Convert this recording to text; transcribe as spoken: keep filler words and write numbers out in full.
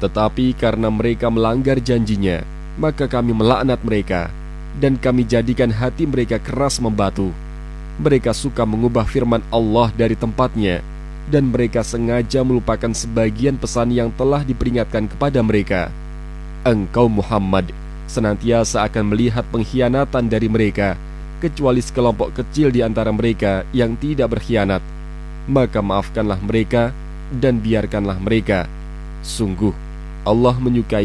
Tetapi karena mereka melanggar janjinya, maka kami melaknat mereka, dan kami jadikan hati mereka keras membatu. Mereka suka mengubah firman Allah dari tempatnya, dan mereka sengaja melupakan sebagian pesan yang telah diperingatkan kepada mereka. Engkau Muhammad senantiasa akan melihat pengkhianatan dari mereka, kecuali sekelompok kecil di antara mereka yang tidak berkhianat. Maka maafkanlah mereka dan biarkanlah mereka. Sungguh Allah menyukai